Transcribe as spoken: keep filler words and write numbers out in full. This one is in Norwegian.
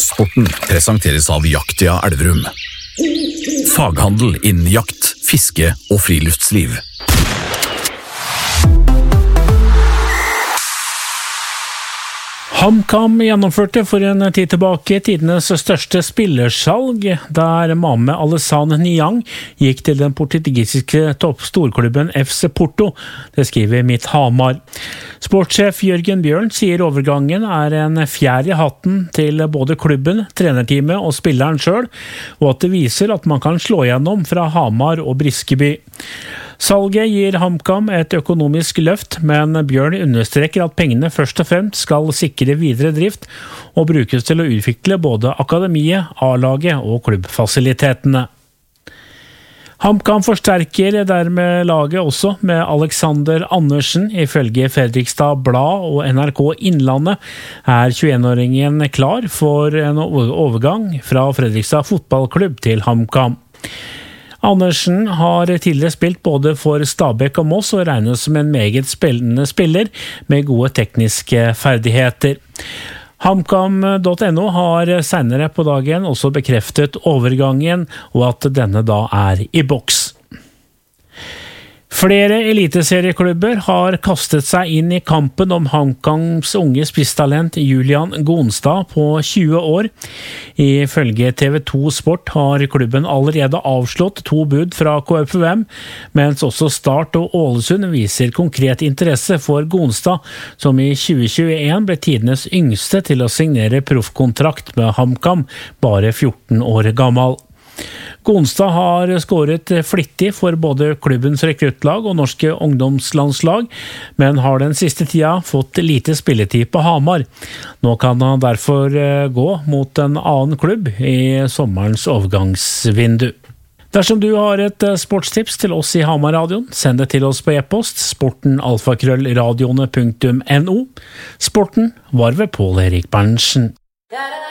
Kystsporten presenteres av Jaktia Elverum. Faghandel innen jakt, fiske og friluftsliv. HamKam gjennomførte for en tid tilbake tidenes største spillersalg, der Mame Alassane Niang gikk til den portugisiske toppstorklubben F C Porto. Det skriver Mitt Hamar. Sportssjef Jørgen Bjørn sier overgangen er en fjær i hatten til både klubben, trenerteamet og spilleren selv, og at det viser at man kan slå gjennom fra Hamar og Briskeby. Salget gir HamKam et økonomisk løft, men Bjørn understreker at pengene først og fremst skal sikre videre drift og brukes til å utvikle både akademiet, A-laget og klubbfasilitetene. HamKam forsterker dermed laget også med Alexander Andersen. Ifølge Fredrikstad Blad og N R K Innlandet er tjueen-åringen klar for en overgang fra Fredrikstad fotballklubb til HamKam. Andersen har tidligere spilt både for Stabæk og Moss og regnes som en meget spillende spiller med gode tekniske ferdigheter. HamKam punktum no har senere på dagen også bekreftet overgangen og at denne da er i boks. Flere eliteserieklubber har kastet seg inn i kampen om HamKams unge spisstalent Julian Gonstad på tjue år. Ifølge T V to Sport har klubben allerede avslått to bud fra K F U M, mens også Start og Ålesund viser konkret interesse for Gonstad, som i tjue tjueen ble tidenes yngste til å signere proffkontrakt med HamKam, bare fjorten år gammel. Gonstad har skåret flittig for både klubbens rekruttlag og norske ungdomslandslag, men har den siste tida fått lite spilletid på Hamar. Nå kan han derfor gå mot en annen klubb i sommerens overgangsvindu. Dersom du har et sportstips til oss i Hamar-radioen, send det til oss på e-post sporten alfakrøll radioene punktum no. Sporten var ved Pål Erik Berntsen.